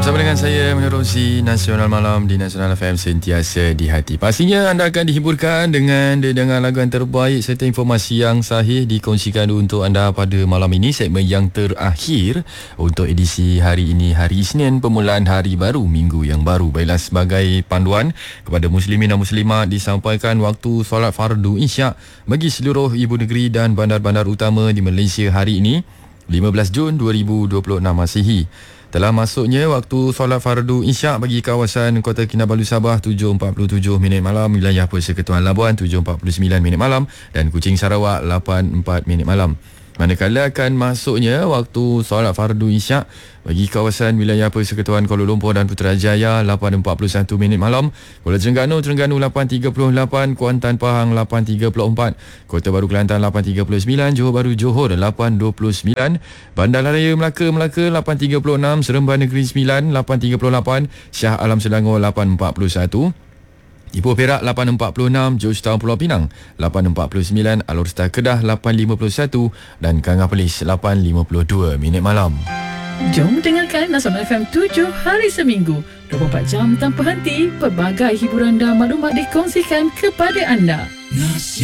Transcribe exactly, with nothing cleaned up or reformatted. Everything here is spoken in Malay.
Bersama dengan saya menerusi Nasional Malam di Nasional F M, sentiasa di hati. Pastinya anda akan dihiburkan dengan dengan lagu yang terbaik serta informasi yang sahih dikongsikan untuk anda pada malam ini, segmen yang terakhir untuk edisi hari ini, hari Isnin, permulaan hari baru, minggu yang baru. Baiklah, sebagai panduan kepada muslimin dan muslimat, disampaikan waktu solat fardu Isyak bagi seluruh ibu negeri dan bandar-bandar utama di Malaysia hari ini, lima belas Jun dua ribu dua puluh enam Masihi. Telah masuknya waktu solat fardu Isyak bagi kawasan Kota Kinabalu Sabah tujuh empat puluh tujuh minit malam, wilayah Persekutuan Labuan tujuh empat puluh sembilan minit malam dan Kuching Sarawak lapan empat minit malam. Manakala akan masuknya waktu solat fardu Isyak bagi kawasan wilayah Persekutuan Kuala Lumpur dan Putrajaya lapan empat puluh satu minit malam, Kuala Terengganu Terengganu lapan tiga puluh lapan, Kuantan Pahang lapan tiga puluh empat, Kota Baru Kelantan lapan tiga puluh sembilan, Johor Bahru Johor lapan dua puluh sembilan, Bandaraya Melaka Melaka lapan tiga puluh enam, Seremban Negeri sembilan lapan tiga puluh lapan, Shah Alam Selangor lapan empat puluh satu, Ipoh Perak lapan empat puluh enam, Georgetown Pulau Pinang lapan empat puluh sembilan, Alor Star Kedah lapan lima puluh satu dan Kangah Perlis lapan lima puluh dua minit malam. Jom dengarkan Nasional F M tujuh hari seminggu, dua puluh empat jam tanpa henti, pelbagai hiburan dan maklumat dikongsikan kepada anda.